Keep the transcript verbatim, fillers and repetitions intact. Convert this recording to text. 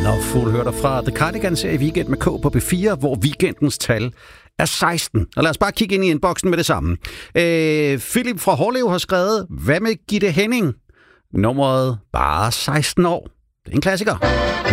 Loveful hørte fra The Cardigans i Weekend med K på B fire, hvor weekendens tal er seksten. Og lad os bare kigge ind i inboxen med det samme. Øh, Philip fra Hårlev har skrevet, hvad med Gitte Henning? Nummeret bare seksten år. Det er en klassiker.